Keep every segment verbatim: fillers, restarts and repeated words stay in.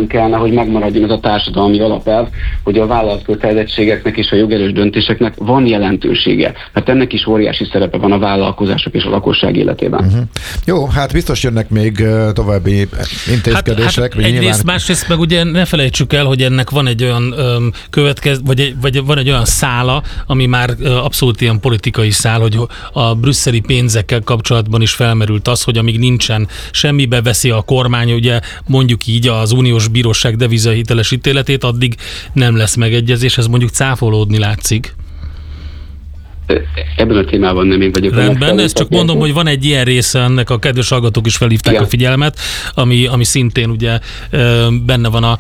kellene, hogy megmaradjon ez a társadalmi alapelv, hogy a vállalatkötelezettségeknek és a jogerős döntéseknek van jelentősége. Mert ennek is óriási szerepe van a vállalkozások és a lakosság életében. Uh-huh. Jó, hát biztos jönnek még további intézkedések. Hát, hát egyrészt, nyilván... másrészt meg ugye ne felejtsük el, hogy ennek van egy olyan öm, következ, vagy, egy, vagy van egy olyan szála, ami már ö, abszolút ilyen politikai szál, hogy a brüsszeli pénzekkel kapcsolatban is felmerült az, hogy amíg nincsen semmibe veszi a kormány, ugye mondjuk így az uniós bíróság devizahiteles ítéletét, addig nem lesz megegyezés, ez mondjuk cáfolódni látszik. Ebben a témában nem én vagyok. Rendben, ezt csak mondom, hogy van egy ilyen része ennek, a kedves hallgatók is felhívták Igen. a figyelmet, ami, ami szintén ugye benne van a,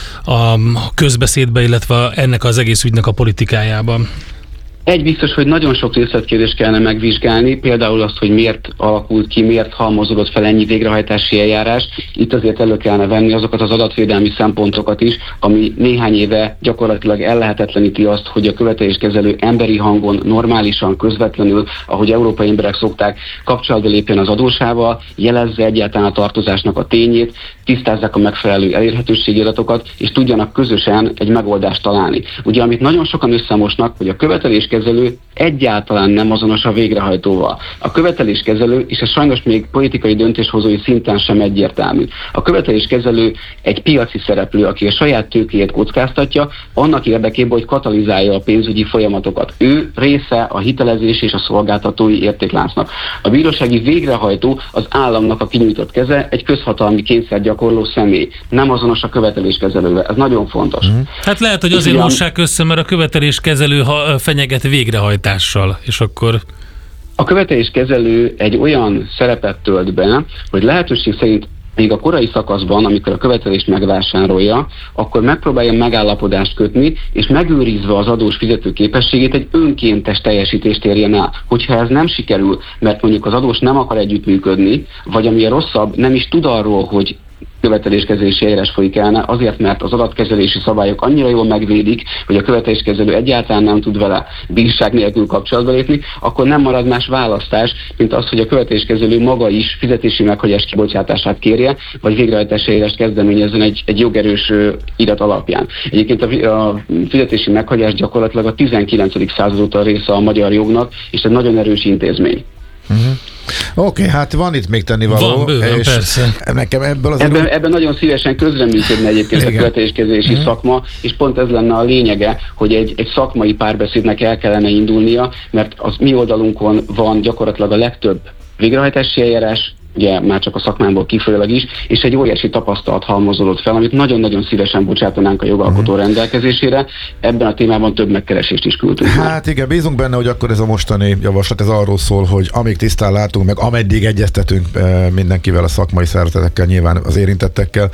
a közbeszédbe, illetve ennek az egész ügynek a politikájában. Egy biztos, hogy nagyon sok részletkérdést kellene megvizsgálni, például azt, hogy miért alakult ki, miért halmozódott fel ennyi végrehajtási eljárás. Itt azért elő kellene venni azokat az adatvédelmi szempontokat is, ami néhány éve gyakorlatilag ellehetetleníti azt, hogy a követeléskezelő emberi hangon, normálisan, közvetlenül, ahogy európai emberek szokták, kapcsolatba lépjen az adósával, jelezze egyáltalán a tartozásnak a tényét, tisztázzák a megfelelő elérhetőségi adatokat, és tudjanak közösen egy megoldást találni. Ugye, amit nagyon sokan összemosnak, hogy a követeléskezelő egyáltalán nem azonos a végrehajtóval. A követeléskezelő, és ez sajnos még politikai döntéshozói szinten sem egyértelmű. A követeléskezelő egy piaci szereplő, aki a saját tőkéjét kockáztatja, annak érdekében, hogy katalizálja a pénzügyi folyamatokat. Ő része a hitelezés és a szolgáltatói értékláncnak. A bírósági végrehajtó az államnak a kinyújtott keze, egy közhatalmi kényszergyakorló személy. Nem azonos a követeléskezelővel. Ez nagyon fontos. Mm. Hát lehet, hogy azért mossák össze, mert a követeléskezelő fenyeget végrehajtással, és akkor... A követeléskezelő egy olyan szerepet tölt be, hogy lehetőség szerint még a korai szakaszban, amikor a követelést megvásárolja, akkor megpróbálja megállapodást kötni, és megőrizve az adós fizetőképességét egy önkéntes teljesítést érjen el. Hogyha ez nem sikerül, mert mondjuk az adós nem akar együttműködni, vagy ami rosszabb, nem is tud arról, hogy követeléskezelési eljárás folyik el, azért, mert az adatkezelési szabályok annyira jól megvédik, hogy a követeléskezelő egyáltalán nem tud vele bírság nélkül kapcsolatba lépni, akkor nem marad más választás, mint az, hogy a követeléskezelő maga is fizetési meghagyás kibocsátását kérje, vagy végrehajtási eljárást kezdeményezzen egy, egy jogerős irat alapján. Egyébként a, a fizetési meghagyás gyakorlatilag a tizenkilencedik század óta része a magyar jognak, és egy nagyon erős intézmény. Uh-huh. Oké, okay, hát van itt még tennivaló. Van bőven, és persze. Nekem ebből az ebben, ebben nagyon szívesen közreműködne egyébként Igen. a követeléskezelési uh-huh. szakma, és pont ez lenne a lényege, hogy egy, egy szakmai párbeszédnek el kellene indulnia, mert az mi oldalunkon van gyakorlatilag a legtöbb végrehajtási eljárás, ugye már csak a szakmámból kifolyólag is, és egy óriási tapasztalat halmozódott fel, amit nagyon-nagyon szívesen bocsátanánk a jogalkotó uh-huh. rendelkezésére. Ebben a témában több megkeresést is küldtünk. Hát igen, bízunk benne, hogy akkor ez a mostani javaslat ez arról szól, hogy amíg tisztán látunk, meg ameddig egyeztetünk mindenkivel, a szakmai szervezetekkel, nyilván az érintettekkel,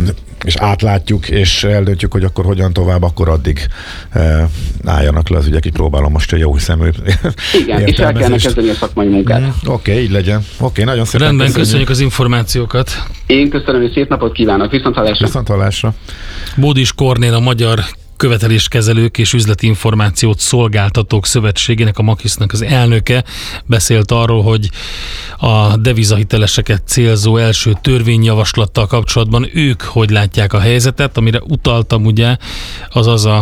és átlátjuk, és eldöntjük, hogy akkor hogyan tovább, akkor addig eh, álljanak le az ügyek, így próbálom most a jó hiszemű Igen, és el kellene kezdeni a szakmai munkát. Mm, Oké, okay, így legyen. Oké, okay, nagyon szépen Rendben, köszönjük. köszönjük az információkat. Én köszönöm, és szép napot kívánok. Viszonthallásra. Viszonthallásra. Bódis Kornél, a Magyar Követeléskezelők és Üzleti Információt Szolgáltatók Szövetségének, a makisznak az elnöke beszélt arról, hogy a devizahiteleseket célzó első törvényjavaslattal kapcsolatban ők hogy látják a helyzetet, amire utaltam ugye, az az a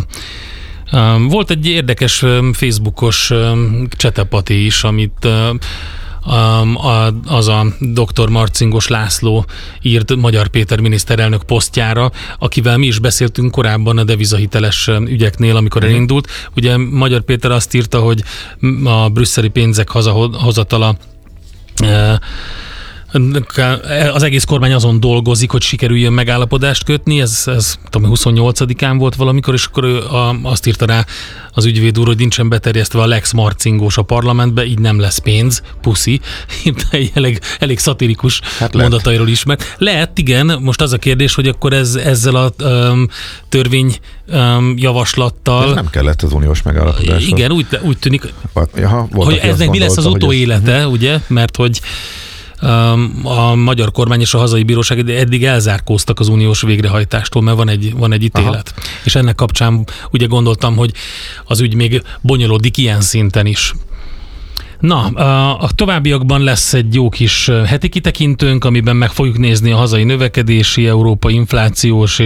um, volt egy érdekes um, Facebookos um, csetepati is, amit um, Um, a, az a doktor Marcingos László írt Magyar Péter miniszterelnök posztjára, akivel mi is beszéltünk korábban a devizahiteles ügyeknél, amikor mm. elindult. Ugye Magyar Péter azt írta, hogy a brüsszeli pénzek hazahozatala e, az egész kormány azon dolgozik, hogy sikerüljön megállapodást kötni, ez, ez tudom, huszonnyolcadikán volt valamikor, és akkor ő a, azt írta rá az ügyvéd úr, hogy nincsen beterjesztve a Lex Marcingós a parlamentbe, így nem lesz pénz, puszi. Egy elég, elég szatirikus hát mondatairól ismert. Lehet, igen, most az a kérdés, hogy akkor ez, ezzel a um, törvény um, javaslattal... Ez nem kellett az uniós megállapodáshoz. Igen, úgy, úgy tűnik, Jaha, hogy eznek mi lesz az utóélete, ez... ugye, mert hogy a magyar kormány és a hazai bíróság eddig elzárkóztak az uniós végrehajtástól, mert van egy, van egy ítélet. Aha. És ennek kapcsán ugye gondoltam, hogy az ügy még bonyolódik ilyen szinten is. Na, a továbbiakban lesz egy jó kis heti kitekintőnk, amiben meg fogjuk nézni a hazai növekedési, európai inflációs